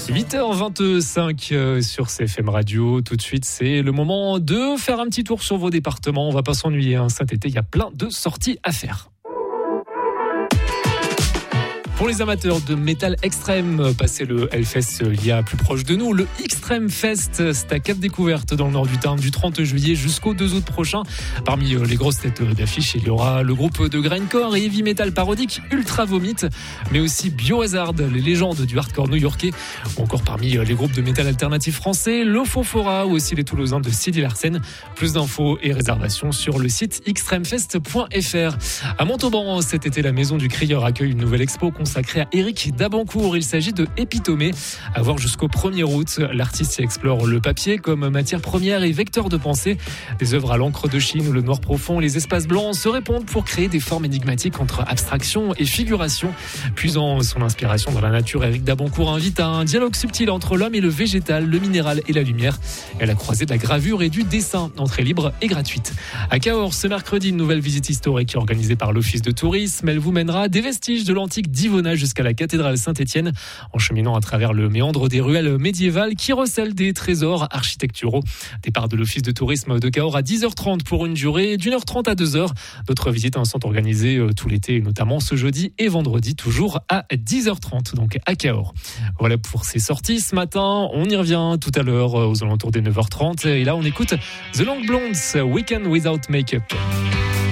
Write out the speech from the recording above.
8h25 sur CFM Radio. Tout de suite, c'est le moment de faire un petit tour sur vos départements. On va pas s'ennuyer, cet été, il y a plein de sorties à faire. Pour les amateurs de métal extrême, passez le Hellfest il y a plus proche de nous. Le Extreme Fest, c'est à Cap Découverte dans le nord du Tarn du 30 juillet jusqu'au 2 août prochain. Parmi les grosses têtes d'affiche, il y aura le groupe de grindcore et heavy metal parodique Ultra Vomit, mais aussi Biohazard, les légendes du hardcore new-yorkais, ou encore parmi les groupes de métal alternatif français, le Fofora ou aussi les Toulousains de Sidi Larsen. Plus d'infos et réservations sur le site extremefest.fr. À Montauban, cet été, la Maison du Crieur accueille une nouvelle expo consacré à Éric Dabancourt. Il s'agit de Épitomée. À voir jusqu'au 1er août. L'artiste y explore le papier comme matière première et vecteur de pensée. Des œuvres à l'encre de Chine où le noir profond et les espaces blancs se répondent pour créer des formes énigmatiques entre abstraction et figuration. Puisant son inspiration dans la nature, Éric Dabancourt invite à un dialogue subtil entre l'homme et le végétal, le minéral et la lumière. Et à la croisée de la gravure et du dessin. Entrée libre et gratuite. À Cahors, ce mercredi, une nouvelle visite historique organisée par l'Office de tourisme. Elle vous mènera des vestiges de l'antique Divonne jusqu'à la cathédrale Saint-Étienne, en cheminant à travers le méandre des ruelles médiévales qui recèlent des trésors architecturaux. Départ de l'Office de tourisme de Cahors à 10h30 pour une durée d'1h30 à 2h. D'autres visites sont organisées tout l'été, notamment ce jeudi et vendredi, toujours à 10h30, donc à Cahors. Voilà pour ces sorties ce matin. On y revient tout à l'heure aux alentours des 9h30. Et là, on écoute The Long Blondes, Weekend Without Makeup.